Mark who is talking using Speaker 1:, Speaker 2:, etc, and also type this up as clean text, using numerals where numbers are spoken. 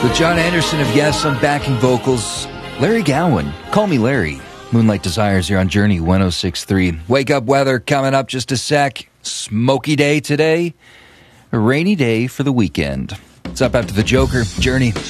Speaker 1: With John Anderson of Yes on backing vocals, Larry Gowan, Call Me Larry. Moonlight Desires here on Journey 106.3. Wake up weather coming up just a sec. Smoky day today. A rainy day for the weekend. It's up after the Joker. Journey.